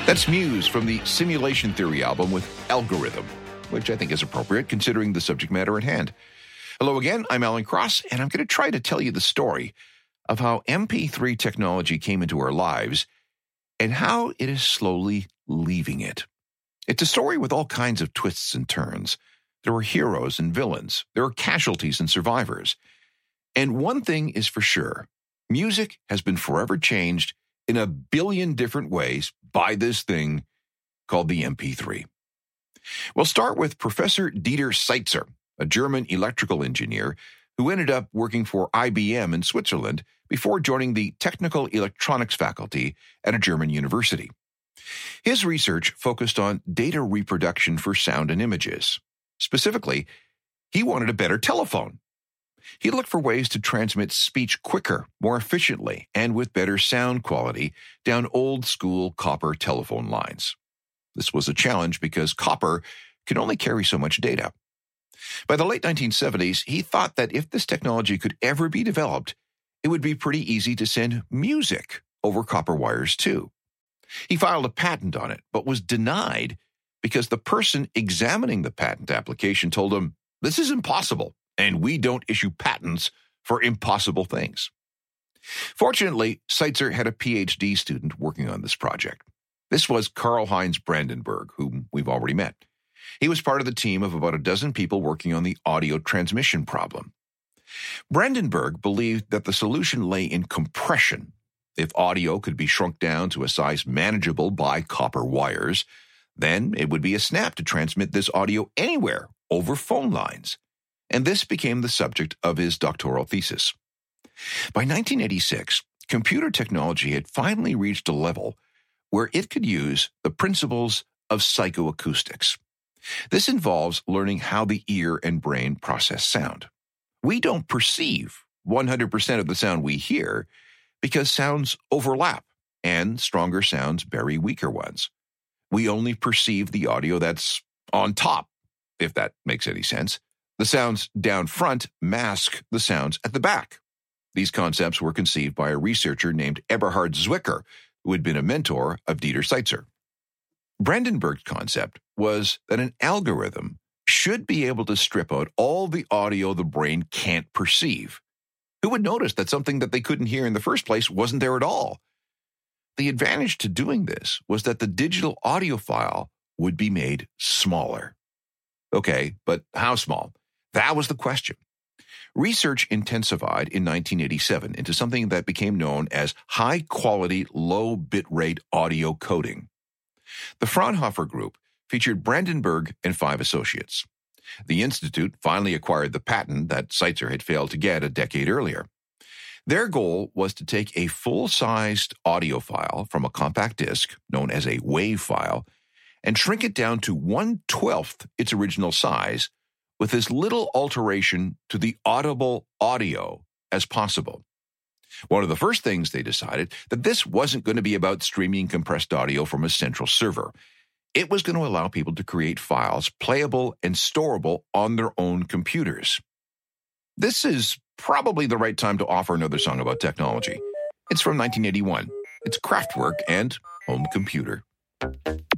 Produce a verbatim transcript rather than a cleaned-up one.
That's Muse from the Simulation Theory album with Algorithm, which I think is appropriate considering the subject matter at hand. Hello again, I'm Alan Cross, and I'm going to try to tell you the story of how M P three technology came into our lives and how it is slowly leaving it. It's a story with all kinds of twists and turns. There are heroes and villains. There are casualties and survivors. And one thing is for sure, music has been forever changed in a billion different ways by this thing called the M P three. We'll start with Professor Dieter Seitzer, a German electrical engineer who ended up working for I B M in Switzerland before joining the technical electronics faculty at a German university. His research focused on data reproduction for sound and images. Specifically, he wanted a better telephone. He looked for ways to transmit speech quicker, more efficiently, and with better sound quality down old-school copper telephone lines. This was a challenge because copper could only carry so much data. By the late nineteen seventies, he thought that if this technology could ever be developed, it would be pretty easy to send music over copper wires too. He filed a patent on it, but was denied because the person examining the patent application told him, "This is impossible, and we don't issue patents for impossible things." Fortunately, Seitzer had a P H D student working on this project. This was Karl-Heinz Brandenburg, whom we've already met. He was part of the team of about a dozen people working on the audio transmission problem. Brandenburg believed that the solution lay in compression. If audio could be shrunk down to a size manageable by copper wires, then it would be a snap to transmit this audio anywhere over phone lines. And this became the subject of his doctoral thesis. By nineteen eighty-six, computer technology had finally reached a level where it could use the principles of psychoacoustics. This involves learning how the ear and brain process sound. We don't perceive one hundred percent of the sound we hear because sounds overlap and stronger sounds bury weaker ones. We only perceive the audio that's on top, if that makes any sense. The sounds down front mask the sounds at the back. These concepts were conceived by a researcher named Eberhard Zwicker, who had been a mentor of Dieter Seitzer. Brandenburg's concept was that an algorithm should be able to strip out all the audio the brain can't perceive. Who would notice that something that they couldn't hear in the first place wasn't there at all? The advantage to doing this was that the digital audio file would be made smaller. Okay, but how small? That was the question. Research intensified in nineteen eighty-seven into something that became known as high-quality, low-bitrate audio coding. The Fraunhofer Group featured Brandenburg and five associates. The institute finally acquired the patent that Seitzer had failed to get a decade earlier. Their goal was to take a full-sized audio file from a compact disc, known as a WAV file, and shrink it down to one-twelfth its original size with as little alteration to the audible audio as possible. One of the first things they decided that this wasn't going to be about streaming compressed audio from a central server. It was going to allow people to create files playable and storable on their own computers. This is probably the right time to offer another song about technology. It's from nineteen eighty-one. It's Kraftwerk and Home Computer.